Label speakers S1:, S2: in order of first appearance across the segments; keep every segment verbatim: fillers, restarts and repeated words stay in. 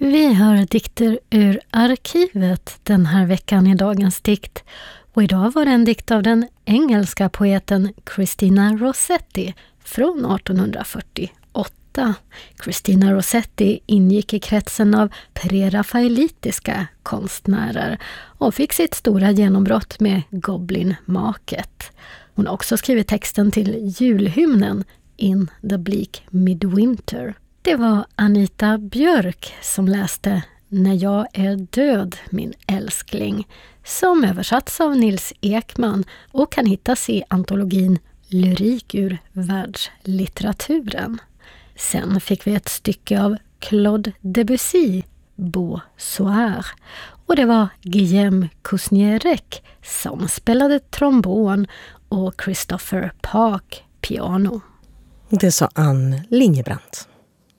S1: Vi hör dikter ur arkivet den här veckan i dagens dikt. Och idag var det en dikt av den engelska poeten Christina Rossetti från artonhundrafyrtioåtta. Christina Rossetti ingick i kretsen av prerafaelitiska konstnärer och fick sitt stora genombrott med Goblin-maket. Hon har också skrivit texten till julhymnen In the Bleak Midwinter. Det var Anita Björk som läste När jag är död, min älskling, som översatts av Nils Ekman och kan hittas i antologin Lyrik ur världslitteraturen. Sen fick vi ett stycke av Claude Debussy, Beau Soir, och det var Guillaume Kusnierek som spelade trombon och Christopher Park piano.
S2: Det sa Ann Lingebrandt.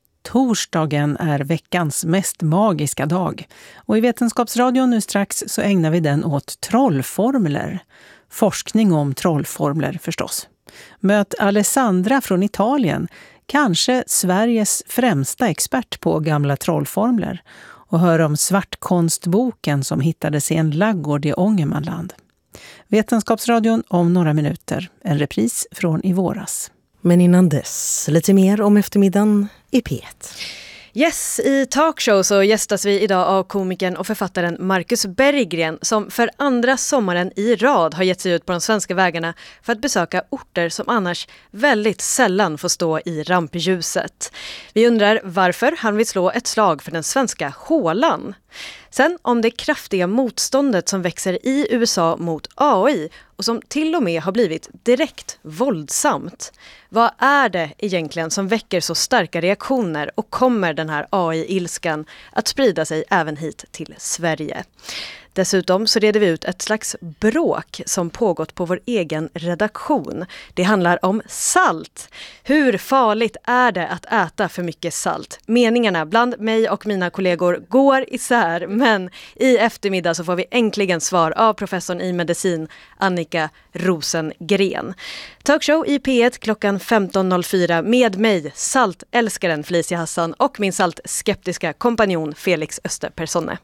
S3: Torsdagen är veckans mest magiska dag och i Vetenskapsradion nu strax så ägnar vi den åt trollformler. Forskning om trollformler förstås. Möt Alessandra från Italien, kanske Sveriges främsta expert på gamla trollformler, och hör om svartkonstboken som hittades i en laggård i Ångermanland. Vetenskapsradion om några minuter, en repris från i våras.
S2: Men innan dess, lite mer om eftermiddagen i P ett.
S4: Yes, i Talkshow så gästas vi idag av komikern och författaren Marcus Berggren som för andra sommaren i rad har gett sig ut på de svenska vägarna för att besöka orter som annars väldigt sällan får stå i rampljuset. Vi undrar varför han vill slå ett slag för den svenska hålan. Sen om det kraftiga motståndet som växer i U S A mot A I och som till och med har blivit direkt våldsamt. Vad är det egentligen som väcker så starka reaktioner och kommer den här A I-ilskan att sprida sig även hit till Sverige? Dessutom så reder vi ut ett slags bråk som pågått på vår egen redaktion. Det handlar om salt. Hur farligt är det att äta för mycket salt? Meningarna bland mig och mina kollegor går isär, men i eftermiddag så får vi äntligen svar av professorn i medicin Annika Rosengren. Talkshow i P ett klockan femton noll fyra med mig, saltälskaren Felicia Hassan och min saltskeptiska kompanjon Felix Österpersonne.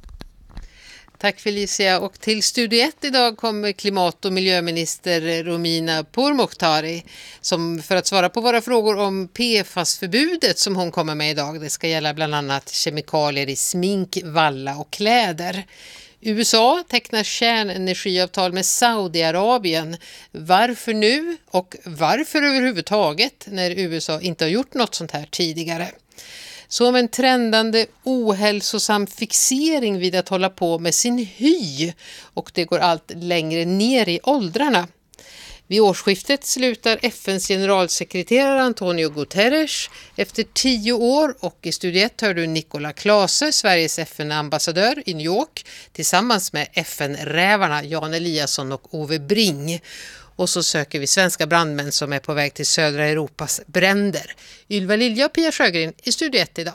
S5: Tack Felicia, och till Studio ett idag kommer klimat- och miljöminister Romina Pourmokhtari som för att svara på våra frågor om P F A S-förbudet som hon kommer med idag. Det ska gälla bland annat kemikalier i smink, valla och kläder. U S A tecknar kärnenergiavtal med Saudiarabien. Varför nu och varför överhuvudtaget när U S A inte har gjort något sånt här tidigare? Så om en trendande ohälsosam fixering vid att hålla på med sin hy och det går allt längre ner i åldrarna. Vid årsskiftet slutar F N:s generalsekreterare Antonio Guterres efter tio år och i Studio ett hör du Nicola Klase, Sveriges F N-ambassadör i New York tillsammans med F N-rävarna Jan Eliasson och Ove Bring. Och så söker vi svenska brandmän som är på väg till södra Europas bränder. Ylva Lilja och Pia Sjögren i Studio ett idag.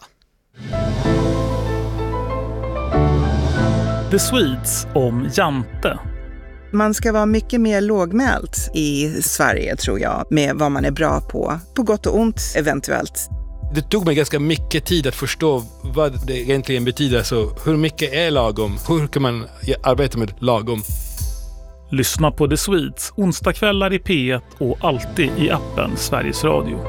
S6: The Swedes om Jante.
S7: Man ska vara mycket mer lågmält i Sverige tror jag med vad man är bra på. På gott och ont eventuellt.
S8: Det tog mig ganska mycket tid att förstå vad det egentligen betyder. Så hur mycket är lagom? Hur kan man arbeta med lagom?
S6: Lyssna på The Swedes onsdagskvällar i P ett och alltid i appen Sveriges Radio.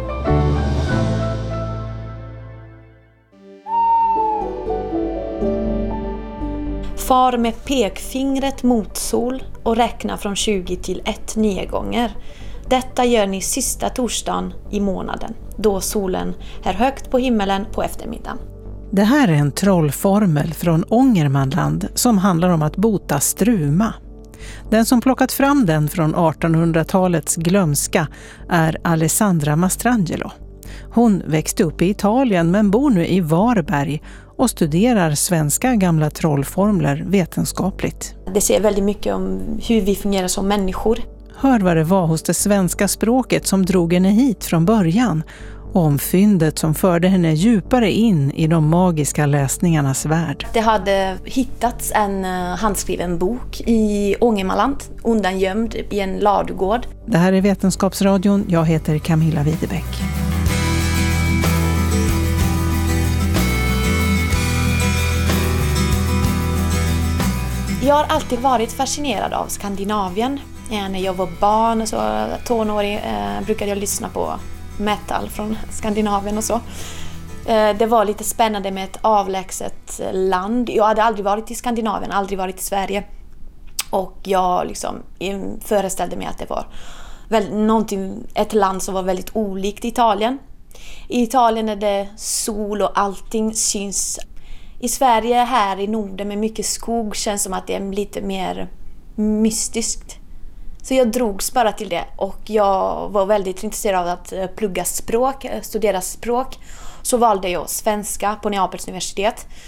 S9: Far med pekfingret mot sol och räkna från tjugo till ett nio gånger. Detta gör ni sista torsdagen i månaden, då solen är högt på himmelen på eftermiddagen.
S3: Det här är en trollformel från Ångermanland som handlar om att bota struma. Den som plockat fram den från artonhundratalets glömska är Alessandra Mastrangelo. Hon växte upp i Italien men bor nu i Varberg och studerar svenska gamla trollformler vetenskapligt.
S9: Det säger väldigt mycket om hur vi fungerar som människor.
S3: Hör vad det var hos det svenska språket som drog henne hit från början och om fyndet som förde henne djupare in i de magiska läsningarnas värld.
S9: Det hade hittats en handskriven bok i Ångermanland, undangömd i en ladugård.
S3: Det här är Vetenskapsradion, jag heter Camilla Widebeck.
S9: Jag har alltid varit fascinerad av Skandinavien. När jag var barn och så tonårig eh, brukade jag lyssna på metal från Skandinavien och så. Eh, det var lite spännande med ett avlägset land. Jag hade aldrig varit i Skandinavien, aldrig varit i Sverige. Och jag liksom föreställde mig att det var väl någonting, ett land som var väldigt olikt Italien. I Italien är det sol och allting syns. I Sverige här i Norden med mycket skog känns som att det är lite mer mystiskt. Så jag drogs bara till det och jag var väldigt intresserad av att plugga språk, studera språk. Så valde jag svenska på Neapels universitet.